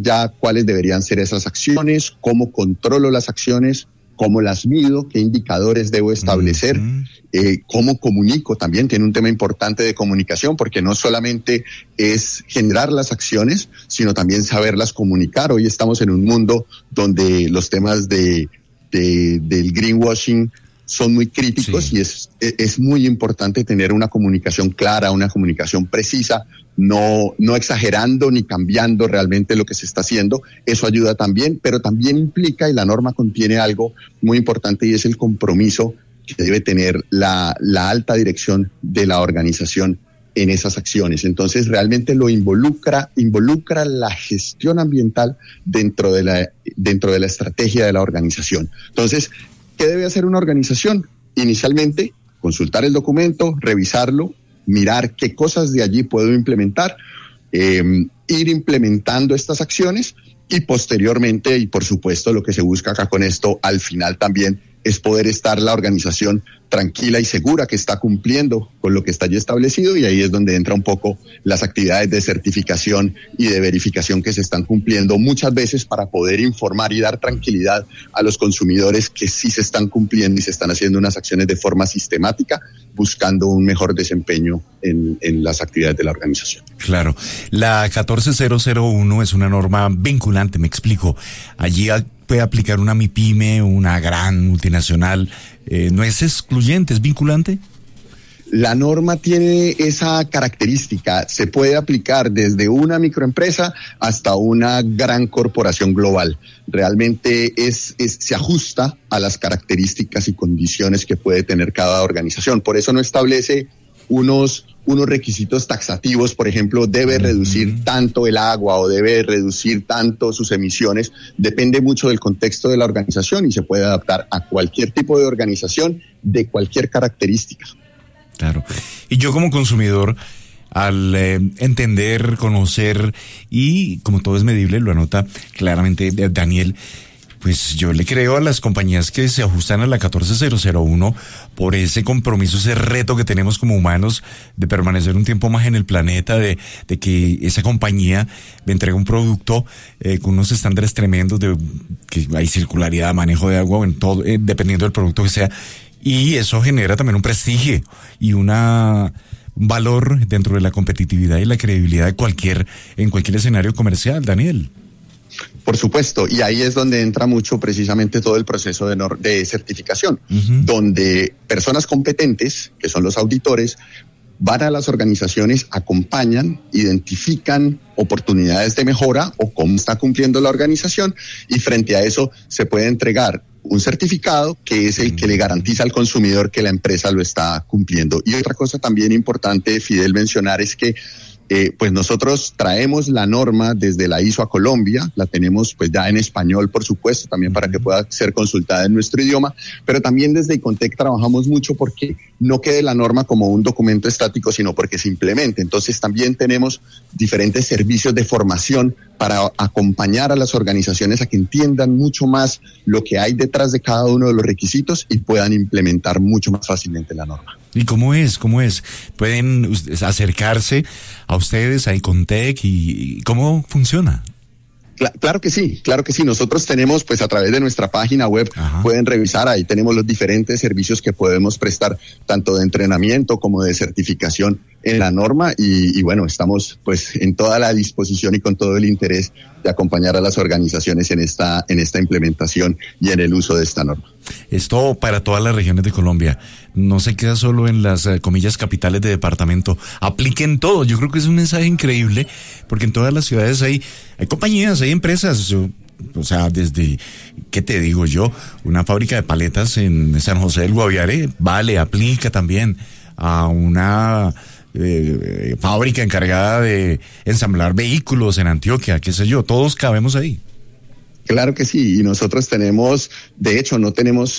ya cuáles deberían ser esas acciones, cómo controlo las acciones, cómo las mido, qué indicadores debo establecer, cómo comunico. También tiene un tema importante de comunicación, porque no solamente es generar las acciones, sino también saberlas comunicar. Hoy estamos en un mundo donde los temas del greenwashing son muy críticos, sí. Y es muy importante tener una comunicación clara, una comunicación precisa, no exagerando ni cambiando realmente lo que se está haciendo. Eso ayuda también, pero también implica, y la norma contiene algo muy importante, y es el compromiso que debe tener la alta dirección de la organización en esas acciones. Entonces realmente lo involucra la gestión ambiental dentro de la estrategia de la organización. Entonces, ¿qué debe hacer una organización? Inicialmente, consultar el documento, revisarlo, mirar qué cosas de allí puedo implementar, ir implementando estas acciones, y posteriormente, y por supuesto lo que se busca acá con esto, al final también, es poder estar la organización tranquila y segura que está cumpliendo con lo que está allí establecido, y ahí es donde entra un poco las actividades de certificación y de verificación que se están cumpliendo muchas veces, para poder informar y dar tranquilidad a los consumidores que sí se están cumpliendo y se están haciendo unas acciones de forma sistemática, buscando un mejor desempeño en las actividades de la organización. Claro. La 14001 es una norma vinculante, me explico. Allí puede aplicar una MIPYME, una gran multinacional. ¿No es excluyente, es vinculante? La norma tiene esa característica. Se puede aplicar desde una microempresa hasta una gran corporación global. Realmente se ajusta a las características y condiciones que puede tener cada organización. Por eso no establece unos requisitos taxativos. Por ejemplo, debe reducir tanto el agua o debe reducir tanto sus emisiones. Depende mucho del contexto de la organización y se puede adaptar a cualquier tipo de organización de cualquier característica. Claro. Y yo como consumidor, al entender, conocer y como todo es medible, lo anota claramente Daniel, pues yo le creo a las compañías que se ajustan a la 14001 por ese compromiso, ese reto que tenemos como humanos de permanecer un tiempo más en el planeta, de que esa compañía me entrega un producto con unos estándares tremendos, de que hay circularidad, manejo de agua, en todo, dependiendo del producto que sea. Y eso genera también un prestigio y un valor dentro de la competitividad y la credibilidad en cualquier escenario comercial, Daniel. Por supuesto, y ahí es donde entra mucho precisamente todo el proceso de certificación, donde personas competentes, que son los auditores, van a las organizaciones, acompañan, identifican oportunidades de mejora o cómo está cumpliendo la organización, y frente a eso se puede entregar un certificado que es el que le garantiza al consumidor que la empresa lo está cumpliendo. Y otra cosa también importante, Fidel, mencionar es que pues nosotros traemos la norma desde la ISO a Colombia, la tenemos pues ya en español, por supuesto, también para que pueda ser consultada en nuestro idioma, pero también desde Icontec trabajamos mucho porque no quede la norma como un documento estático, sino porque se implemente. Entonces también tenemos diferentes servicios de formación para acompañar a las organizaciones a que entiendan mucho más lo que hay detrás de cada uno de los requisitos y puedan implementar mucho más fácilmente la norma. ¿Y cómo es? ¿Pueden acercarse a ustedes, a Icontec, y cómo funciona? Claro que sí. Nosotros tenemos, pues a través de nuestra página web, pueden revisar, ahí tenemos los diferentes servicios que podemos prestar, tanto de entrenamiento como de certificación en la norma, y bueno, estamos pues en toda la disposición y con todo el interés de acompañar a las organizaciones en esta implementación y en el uso de esta norma. Esto para todas las regiones de Colombia, no se queda solo en las comillas capitales de departamento, apliquen todo. Yo creo que es un mensaje increíble, porque en todas las ciudades hay compañías, hay empresas. O sea, desde, ¿qué te digo yo? Una fábrica de paletas en San José del Guaviare, vale, aplica también a una fábrica encargada de ensamblar vehículos en Antioquia, qué sé yo, todos cabemos ahí. Claro que sí, y nosotros tenemos, de hecho, no tenemos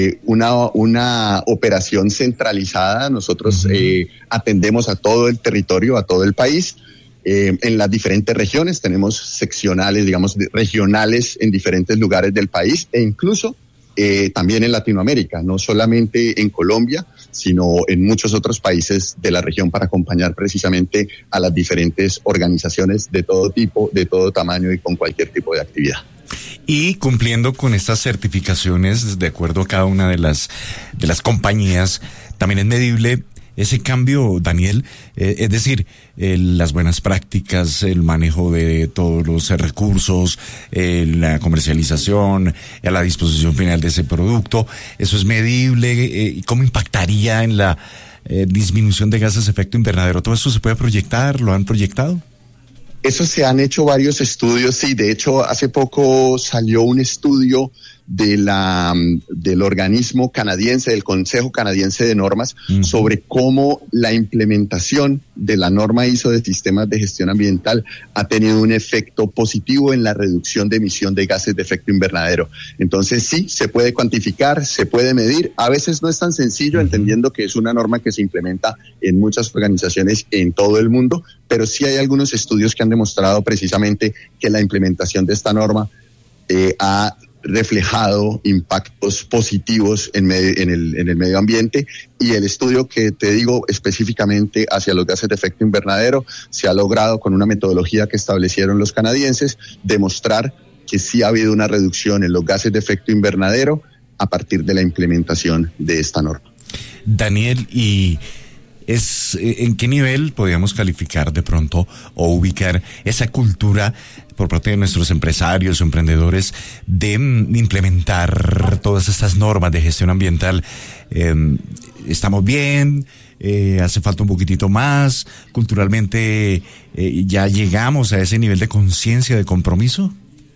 una operación centralizada. Nosotros atendemos a todo el territorio, a todo el país. En las diferentes regiones tenemos seccionales, digamos, regionales en diferentes lugares del país, e incluso también en Latinoamérica, no solamente en Colombia, sino en muchos otros países de la región para acompañar precisamente a las diferentes organizaciones de todo tipo, de todo tamaño y con cualquier tipo de actividad. Y cumpliendo con estas certificaciones de acuerdo a cada una de las compañías, también es medible ese cambio, Daniel, es decir, las buenas prácticas, el manejo de todos los recursos, la comercialización, a la disposición final de ese producto, eso es medible. ¿Cómo impactaría en la disminución de gases de efecto invernadero? ¿Todo esto se puede proyectar? ¿Lo han proyectado? Eso se han hecho varios estudios, sí. De hecho, hace poco salió un estudio del organismo canadiense, del Consejo Canadiense de Normas, sobre cómo la implementación de la norma ISO de sistemas de gestión ambiental ha tenido un efecto positivo en la reducción de emisión de gases de efecto invernadero. Entonces, sí, se puede cuantificar, se puede medir. A veces no es tan sencillo, entendiendo que es una norma que se implementa en muchas organizaciones en todo el mundo, pero sí hay algunos estudios que han demostrado precisamente que la implementación de esta norma ha reflejado impactos positivos en el medio ambiente, y el estudio que te digo específicamente hacia los gases de efecto invernadero se ha logrado con una metodología que establecieron los canadienses demostrar que sí ha habido una reducción en los gases de efecto invernadero a partir de la implementación de esta norma. Daniel, y ¿en qué nivel podríamos calificar de pronto o ubicar esa cultura por parte de nuestros empresarios o emprendedores de implementar todas estas normas de gestión ambiental? ¿Estamos bien? ¿Hace falta un poquitito más? ¿Culturalmente ya llegamos a ese nivel de conciencia, de compromiso?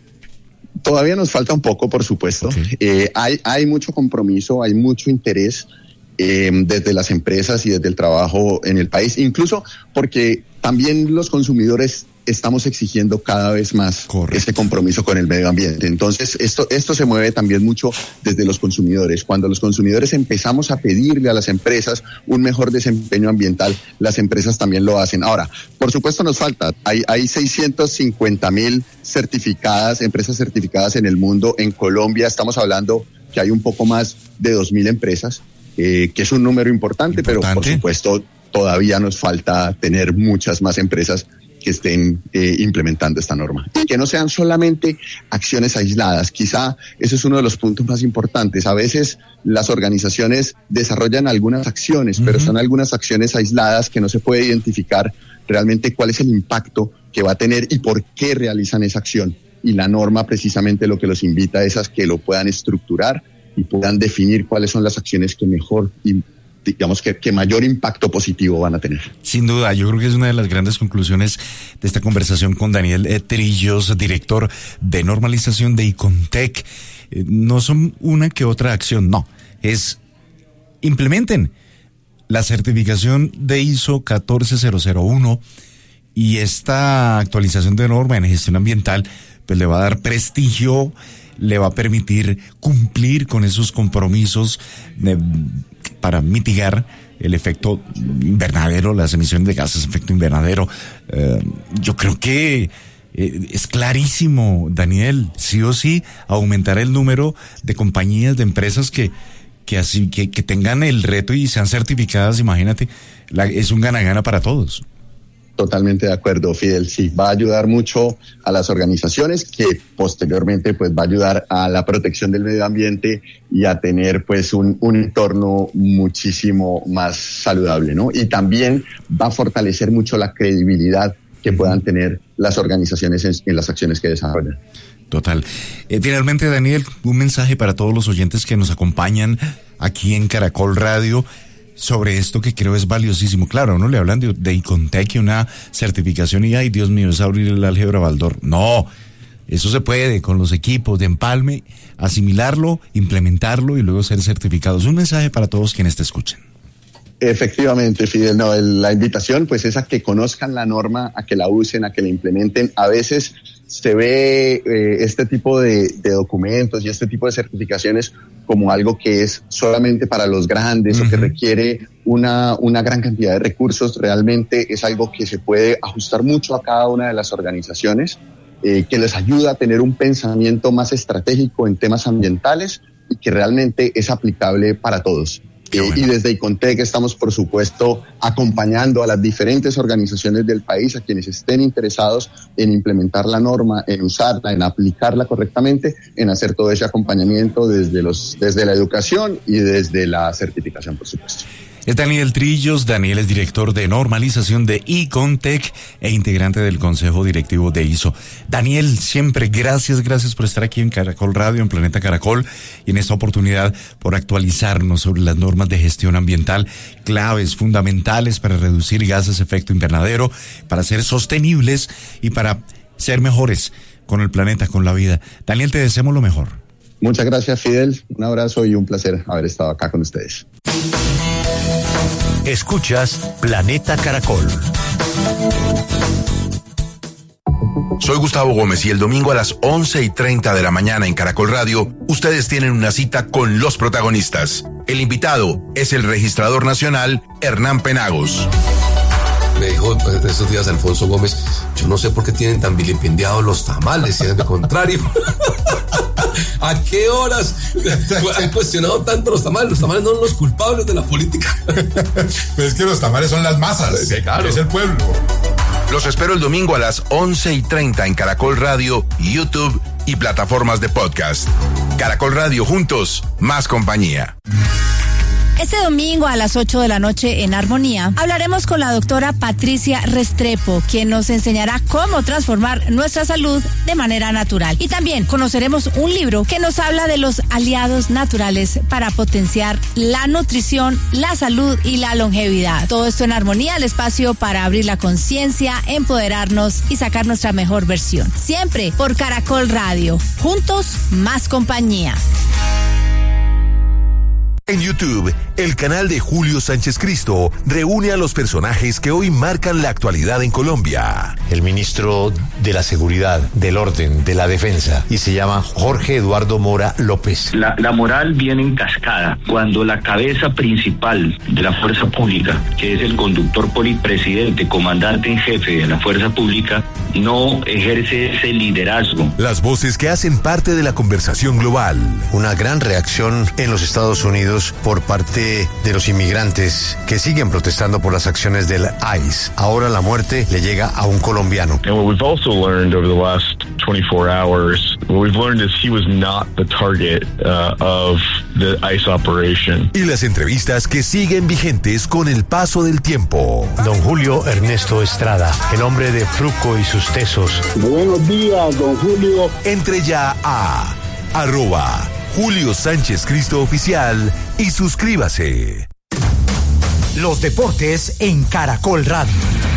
Todavía nos falta un poco, por supuesto. Okay. Hay mucho compromiso, hay mucho interés desde las empresas y desde el trabajo en el país, incluso porque también los consumidores estamos exigiendo cada vez más ese compromiso con el medio ambiente. Entonces, esto se mueve también mucho desde los consumidores. Cuando los consumidores empezamos a pedirle a las empresas un mejor desempeño ambiental, las empresas también lo hacen. Ahora, por supuesto nos falta. Hay 650,000 empresas certificadas en el mundo. En Colombia estamos hablando que hay un poco más de 2,000 empresas. Que es un número importante, pero por supuesto todavía nos falta tener muchas más empresas que estén implementando esta norma. Y que no sean solamente acciones aisladas. Quizá ese es uno de los puntos más importantes. A veces las organizaciones desarrollan algunas acciones, pero son algunas acciones aisladas que no se puede identificar realmente cuál es el impacto que va a tener y por qué realizan esa acción. Y la norma precisamente lo que los invita es a que lo puedan estructurar y puedan definir cuáles son las acciones que mejor y digamos que mayor impacto positivo van a tener. Sin duda, yo creo que es una de las grandes conclusiones de esta conversación con Daniel Trillos, director de normalización de Icontec. No son una que otra acción, no, es implementen la certificación de ISO 14001 y esta actualización de norma en gestión ambiental pues le va a dar prestigio, le va a permitir cumplir con esos compromisos para mitigar el efecto invernadero, las emisiones de gases de efecto invernadero. Yo creo que es clarísimo, Daniel, sí o sí, aumentar el número de compañías, de empresas que tengan el reto y sean certificadas. Imagínate, es un gana-gana para todos. Totalmente de acuerdo, Fidel. Sí, va a ayudar mucho a las organizaciones, que posteriormente pues va a ayudar a la protección del medio ambiente y a tener pues un entorno muchísimo más saludable, ¿no? Y también va a fortalecer mucho la credibilidad que puedan tener las organizaciones en las acciones que desarrollan. Total. Finalmente, Daniel, un mensaje para todos los oyentes que nos acompañan aquí en Caracol Radio sobre esto que creo es valiosísimo. Claro, no le hablan de Icontec y una certificación y ay, Dios mío, es abrir el álgebra Baldor. No, eso se puede con los equipos de empalme, asimilarlo, implementarlo y luego ser certificados. Un mensaje para todos quienes te escuchen. Efectivamente, Fidel, no, la invitación pues es a que conozcan la norma, a que la usen, a que la implementen. A veces se ve este tipo de documentos y este tipo de certificaciones como algo que es solamente para los grandes o que requiere una gran cantidad de recursos. Realmente es algo que se puede ajustar mucho a cada una de las organizaciones, que les ayuda a tener un pensamiento más estratégico en temas ambientales y que realmente es aplicable para todos. Bueno. Y desde Icontec estamos, por supuesto, acompañando a las diferentes organizaciones del país, a quienes estén interesados en implementar la norma, en usarla, en aplicarla correctamente, en hacer todo ese acompañamiento desde la educación y desde la certificación, por supuesto. Es Daniel Trillos. Daniel es director de normalización de Icontec e integrante del Consejo Directivo de ISO. Daniel, siempre gracias por estar aquí en Caracol Radio, en Planeta Caracol, y en esta oportunidad por actualizarnos sobre las normas de gestión ambiental, claves fundamentales para reducir gases de efecto invernadero, para ser sostenibles y para ser mejores con el planeta, con la vida. Daniel, te deseamos lo mejor. Muchas gracias, Fidel. Un abrazo y un placer haber estado acá con ustedes. Escuchas Planeta Caracol. Soy Gustavo Gómez y el domingo a las 11:30 de la mañana en Caracol Radio, ustedes tienen una cita con los protagonistas. El invitado es el registrador nacional Hernán Penagos. Me dijo estos días Alfonso Gómez, yo no sé por qué tienen tan vilipendiados los tamales, si es de contrario. ¿A qué horas han cuestionado tanto los tamales? Los tamales no son los culpables de la política. Pues es que los tamales son las masas, sí, claro. Es el pueblo. Los espero el domingo a las 11:30 en Caracol Radio, YouTube y plataformas de podcast. Caracol Radio, juntos, más compañía. Este domingo a las 8 de la noche en Armonía hablaremos con la doctora Patricia Restrepo, quien nos enseñará cómo transformar nuestra salud de manera natural. Y también conoceremos un libro que nos habla de los aliados naturales para potenciar la nutrición, la salud y la longevidad. Todo esto en Armonía, el espacio para abrir la conciencia, empoderarnos y sacar nuestra mejor versión. Siempre por Caracol Radio. Juntos, más compañía. En YouTube, el canal de Julio Sánchez Cristo reúne a los personajes que hoy marcan la actualidad en Colombia. El ministro de la Seguridad, del Orden, de la Defensa, y se llama Jorge Eduardo Mora López. La moral viene en cascada cuando la cabeza principal de la fuerza pública, que es el conductor presidente, comandante en jefe de la fuerza pública, no ejerce ese liderazgo. Las voces que hacen parte de la conversación global. Una gran reacción en los Estados Unidos por parte de los inmigrantes que siguen protestando por las acciones del ICE. Ahora la muerte le llega a un colombiano. And what we've also learned over the last 24 hours, what we've learned is he was not the target of the ICE operation. Y las entrevistas que siguen vigentes con el paso del tiempo. Don Julio Ernesto Estrada, el hombre de Fruco y sus tesos. Buenos días, don Julio. Entre ya a @Julio Sánchez Cristo Oficial y suscríbase. Los deportes en Caracol Radio.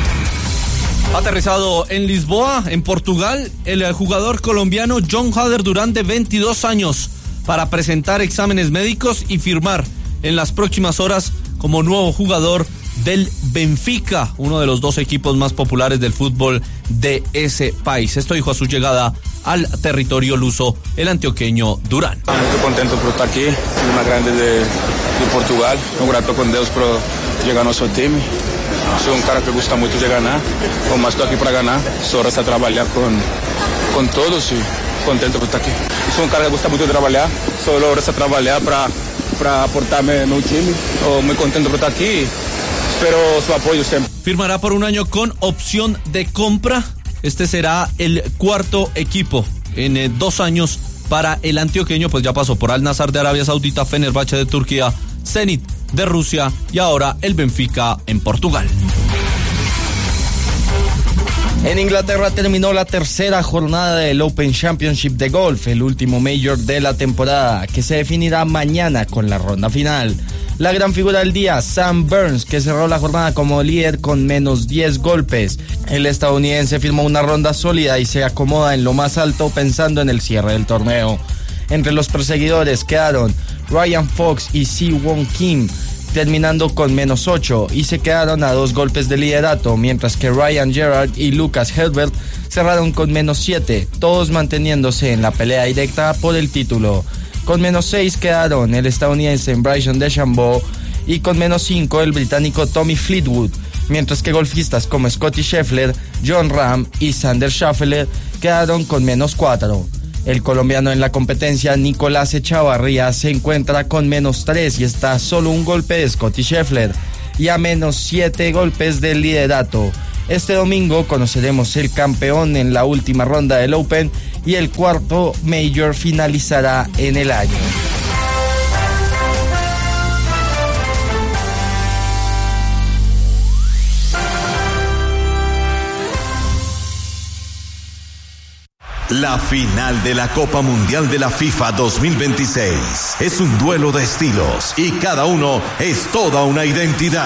Aterrizado en Lisboa, en Portugal, el jugador colombiano John Hader Durán, de 22 años, para presentar exámenes médicos y firmar en las próximas horas como nuevo jugador del Benfica, uno de los dos equipos más populares del fútbol de ese país. Esto dijo a su llegada al territorio luso el antioqueño Durán. Estoy contento por estar aquí, una grande de Portugal, muy grato con Dios por llegar a nuestro time. Soy un cara que gusta mucho de ganar, como estoy aquí para ganar, solo resta trabajar con todos y contento por estar aquí. Soy un cara que gusta mucho de trabajar, solo resta trabajar para aportarme en un time. Muy contento por estar aquí. Espero su apoyo siempre. Firmará por un año con opción de compra. Este será el cuarto equipo en 2 años para el antioqueño, pues ya pasó por Al Nassr de Arabia Saudita, Fenerbahce de Turquía, Zenit de Rusia y ahora el Benfica en Portugal. En Inglaterra terminó la tercera jornada del Open Championship de golf, el último major de la temporada, que se definirá mañana con la ronda final. La gran figura del día, Sam Burns, que cerró la jornada como líder con menos 10 golpes. El estadounidense firmó una ronda sólida y se acomoda en lo más alto pensando en el cierre del torneo. Entre los perseguidores quedaron Ryan Fox y Si-Won Kim, terminando con menos 8 y se quedaron a 2 golpes de liderato, mientras que Ryan Gerard y Lucas Herbert cerraron con menos 7, todos manteniéndose en la pelea directa por el título. Con menos 6 quedaron el estadounidense Bryson DeChambeau y con menos 5 el británico Tommy Fleetwood, mientras que golfistas como Scottie Scheffler, Jon Rahm y Xander Schauffele quedaron con menos 4. El colombiano en la competencia, Nicolás Echavarría, se encuentra con -3 y está a solo un golpe de Scottie Scheffler y a -7 golpes del liderato. Este domingo conoceremos el campeón en la última ronda del Open y el cuarto Major finalizará en el año. La final de la Copa Mundial de la FIFA 2026 es un duelo de estilos y cada uno es toda una identidad.